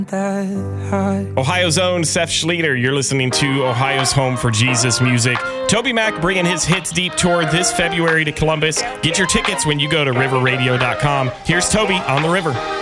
Ohio's own Seth Schleter, you're listening to Ohio's Home for Jesus music. Toby Mac bringing his Hits Deep tour this February to Columbus. Get your tickets when you go to riverradio.com. Here's Toby on the river.